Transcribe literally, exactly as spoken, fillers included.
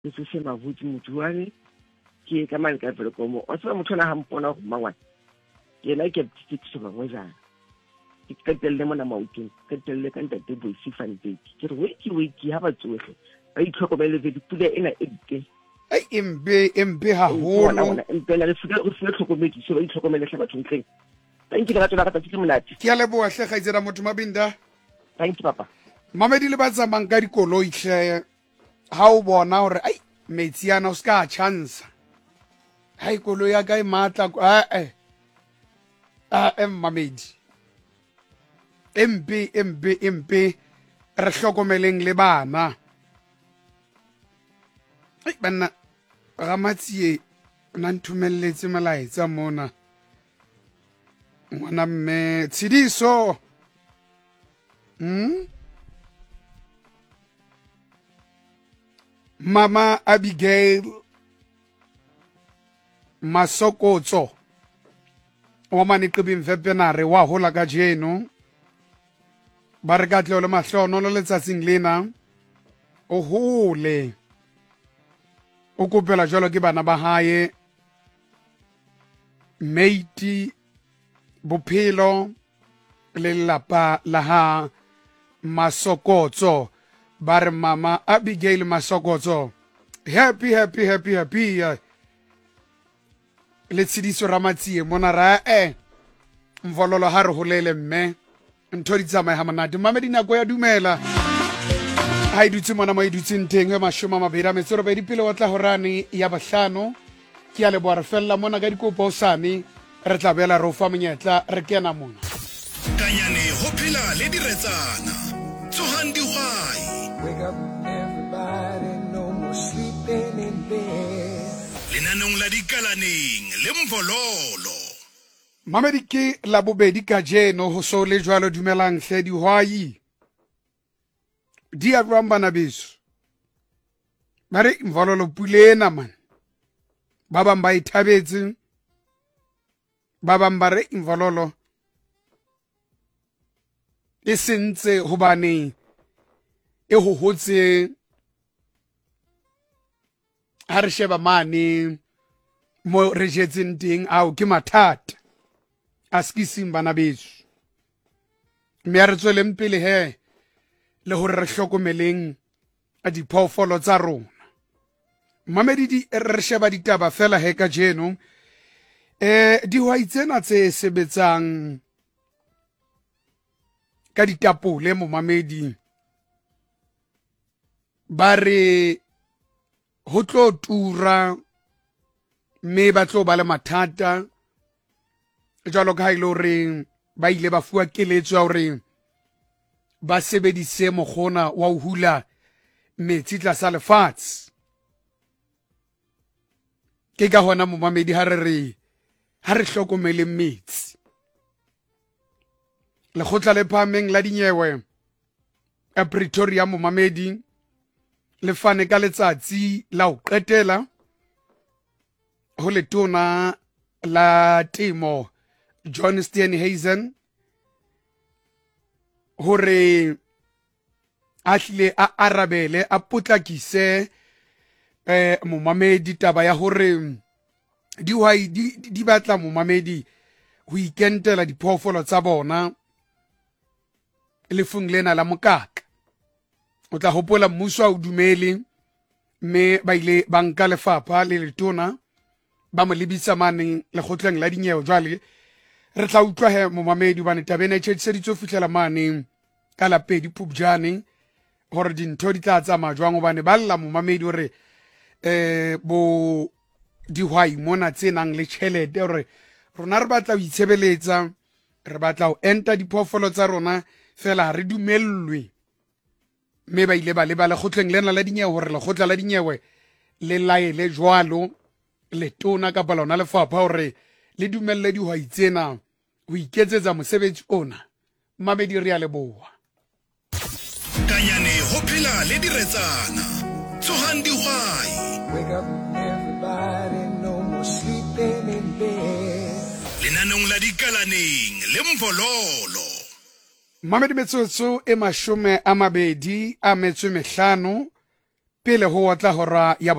ke se se mavutsi motuane ke ka mane ka pele komo o tsaba motho na ha mpona go mangwana yena ke tshitse ba ngwezana ke qetelle mona mauteng qetelle ka ntate Boyce van Dyk ke re weki weki ha ba tsohle ba itlhokomele le dipula ena e ntse ai embe embe ha holo embe la re fika re fika tlhokomedi so ba itlhokomele hla batho ntleng thank you ka tsona ka tshitse monate ke a leboa hle ga itsera motho Mabinda thank you papa Mamedi le ba tsamang ka dikoloi hle ha o bona hore ai metsi ana o ska chance hai koloi ya ka e matla a eh a em Mamedi embe embe embe re hlokomeleng le bana ai bana Ramatsie na nthumelletse molaetsa mona ngwana mme Tshidiso hmm Mama Abigail Masokotso wa maniqibi mvepenare wa hola ka jeno ba re ka tlole mahlono le letsatsing lena o hole o kopela jalo ke bana ba hae meiti bophelo le lapa la ha Masokotso ba re Mama Abigail Masokotso happy happy happy happy le Tshidiso Ramatsie mona ra eh mvololo ha re holele mme ntho di tsamaya ha monate Mamedi nako ya dumela ha idutse mona mo idutseng teng e mashoma mabedi a metsero ba dipele wa tla horane ya bahlano ke a leboa re fella mona ka dikopo osane re tla bela re o fa monyetla re kena mona kanyane ho phela le diretsana tsohang dihwai wake up everybody no more sleeping in bed lenanong la dikalaneng le mvololo Mamedi ke la bobedi ka jeno ho so le jwalo dumelang hle dihwai di a ramba na beso bare mvololo pulena man ba bang ba ithabetse ba bang ba re mvololo e sentse hobane e ho hotse ha re sheba mane mo re jetseng teng ao ke mathata a skising bana beso mme a re tsweleng pele he le hore re hlokomeleng a diphoofolo tsa rona Mamedi di re sheba ditaba fela he ka jeno eh dihwai tsena tse sebetsang ka ditapole mo Mamedi ba re ho tlo tura mme ba tlo ba le mathata jalo ka ile hore ba ile ba fuwa keletso ya hore ba sebedise mogona wa ho hula metsi tlasa lefatshe ke ka hona mo Mamedi ha re re ha re hlokomele metsi le khotla le phameng la dinyewe a Pretoria mo Mamedi le fane ka letsatsi la ho qetela ho letona la temo John Steenhuisen hore a hlile a arabele a potlakise eh mo Mamedi taba ya hore dihwai di, di batla mo Mamedi ho ikentela diphoofolo tsa bona lefung lena la mokaka o tla hopola mmuso o dumele mme ba ile banka lefapha le letona ba mo lebitsa mane le khotleng la dinyewe jwale re tla utlwa he mo Mamedi bane tabene tsheditse ditso fihlela mane ka la pedi Phupjane hore dintho di tla tsamaya jwang hobane ba lla mo Mamedi hore eh bo dihwai mona tsenang le tšhelete hore rona re batla ho itshebeletsa re batla ho enta diphoofolo tsa rona fela ha re dumellwe mme ba ile ba le ba le khotleng lena la dinyewe hore le khotla la dinyewe le laele jwalo letona ka lona lefapha hore le dumelle dihwai tsena ho iketsetsa mosebetsi ona Mamedi re a leboha kanyane ho phela le diretsana tsohang dihwai wake up everybody no more sleeping in bed lenanong la dikalaneng le mvololo Mamedi metsotso e mashome a mabedi a metso mehlano pele ho otla hora ya